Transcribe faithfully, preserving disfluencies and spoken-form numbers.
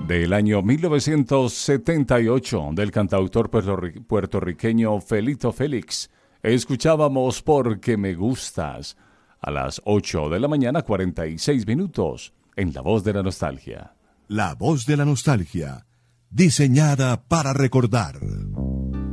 del año mil novecientos setenta y ocho del cantautor puertorri- puertorriqueño Felito Félix. Escuchábamos Porque me gustas a las ocho de la mañana, cuarenta y seis minutos, en La Voz de la Nostalgia. La Voz de la Nostalgia, diseñada para recordar.